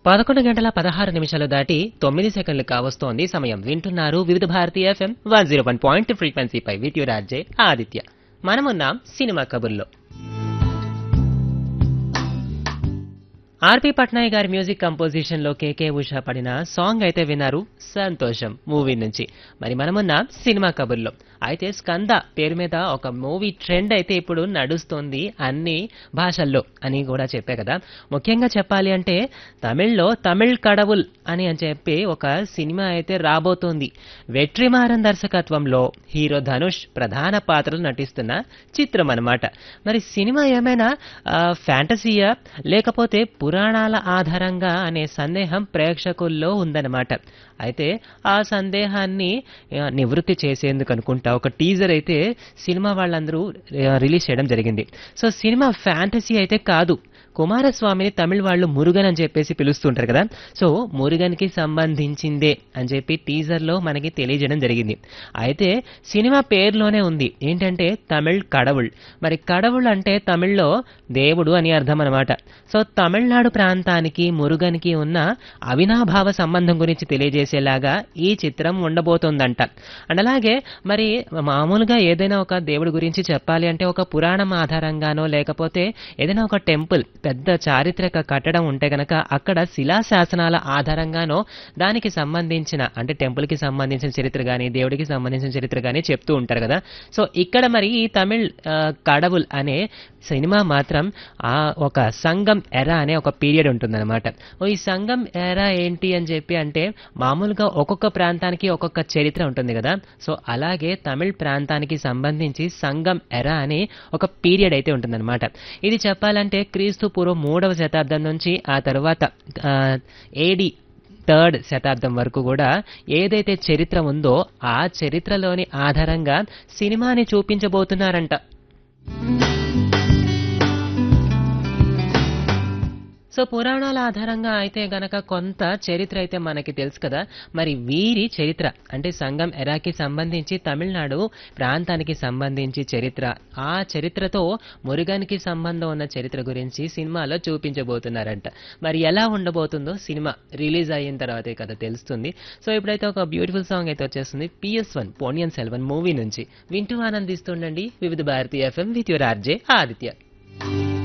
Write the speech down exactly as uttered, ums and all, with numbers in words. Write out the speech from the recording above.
పదకొండు గంటల పదహారు నిమిషాలు దాటి తొమ్మిది సెకండ్లు కావస్తోంది సమయం. వింటున్నారు వివిధ Bharati FM one zero one point ఫ్రీక్వెన్సీపై with you రాజే ఆదిత్య. మనమున్నాం సినిమా కబుర్లో. ఆర్పి పట్నాయక్ గారి మ్యూజిక్ కంపోజిషన్ లో కేకే ఉషా పడిన సాంగ్ అయితే విన్నారు, సంతోషం మూవీ నుంచి. మరి మనమున్న సినిమా కబుర్లో అయితే స్కంద పేరు మీద ఒక మూవీ ట్రెండ్ అయితే ఇప్పుడు నడుస్తోంది అన్ని భాషల్లో అని కూడా చెప్పే కదా. ముఖ్యంగా చెప్పాలి అంటే తమిళ్లో తమిళ్ కడవుల్ అని అని చెప్పి ఒక సినిమా అయితే రాబోతోంది. వెట్రిమారన్ దర్శకత్వంలో హీరో ధనుష్ ప్రధాన పాత్రలు నటిస్తున్న చిత్రం అన్నమాట. మరి సినిమా ఏమైనా ఫ్యాంటసీయా లేకపోతే పురాణాల ఆధారంగా అనే సందేహం ప్రేక్షకుల్లో ఉందన్నమాట. అయితే ఆ సందేహాన్ని నివృత్తి చేసేందుకు అనుకుంటా ఒక టీజర్ అయితే సినిమా వాళ్ళందరూ రిలీజ్ చేయడం జరిగింది. సో సినిమా ఫ్యాంటసీ అయితే కాదు, కుమారస్వామిని తమిళ వాళ్ళు మురుగన్ అని చెప్పేసి పిలుస్తుంటారు కదా. సో మురుగన్కి సంబంధించిందే అని చెప్పి టీజర్లో మనకి తెలియజేయడం జరిగింది. అయితే సినిమా పేరులోనే ఉంది ఏంటంటే తమిళ్ కడవుళ్. మరి కడవుళ్ అంటే తమిళ్లో దేవుడు అని అర్థం అనమాట. సో తమిళనాడు ప్రాంతానికి మురుగన్కి ఉన్న అవినాభావ సంబంధం గురించి తెలియజేసేలాగా ఈ చిత్రం ఉండబోతోందంట. అండ్ అలాగే మరి మామూలుగా ఏదైనా ఒక దేవుడి గురించి చెప్పాలి అంటే ఒక పురాణం ఆధారంగానో లేకపోతే ఏదైనా ఒక టెంపుల్ పెద్ద చారిత్రక కట్టడం ఉంటే గనక అక్కడ శిలాశాసనాల ఆధారంగానో దానికి సంబంధించిన అంటే టెంపుల్కి సంబంధించిన చరిత్ర కానీ దేవుడికి సంబంధించిన చరిత్ర కానీ చెప్తూ ఉంటారు కదా. సో ఇక్కడ మరి ఈ తమిళ్ కడవుల్ అనే సినిమా మాత్రం ఆ ఒక సంగం ఎరా అనే ఒక పీరియడ్ ఉంటుందన్నమాట. ఈ సంగం ఎరా ఏంటి అని చెప్పి అంటే మామూలుగా ఒక్కొక్క ప్రాంతానికి ఒక్కొక్క చరిత్ర ఉంటుంది కదా. సో అలాగే తమిళ్ ప్రాంతానికి సంబంధించి సంగం ఎరా అనే ఒక పీరియడ్ అయితే ఉంటుందన్నమాట. ఇది చెప్పాలంటే క్రీస్తు పూర్వం మూడవ శతాబ్దం నుంచి ఆ తర్వాత ఏడి థర్డ్ శతాబ్దం వరకు కూడా ఏదైతే చరిత్ర ఉందో ఆ చరిత్రలోని ఆధారంగా సినిమాని చూపించబోతున్నారంట. సో పురాణాల ఆధారంగా అయితే గనక కొంత చరిత్ర అయితే మనకి తెలుసు కదా. మరి వీరి చరిత్ర అంటే సంగం ఎరాకి సంబంధించి తమిళనాడు ప్రాంతానికి సంబంధించి చరిత్ర, ఆ చరిత్రతో మురుగన్కి సంబంధం ఉన్న చరిత్ర గురించి సినిమాలో చూపించబోతున్నారంట. మరి ఎలా ఉండబోతుందో సినిమా రిలీజ్ అయిన తర్వాతే కదా తెలుస్తుంది. సో ఇప్పుడైతే ఒక బ్యూటిఫుల్ సాంగ్ అయితే వచ్చేస్తుంది PS one Ponniyin Selvan movie నుంచి. వింటూ ఆనందిస్తుండండి వివిధ Bharati FM with your RJ Aditya.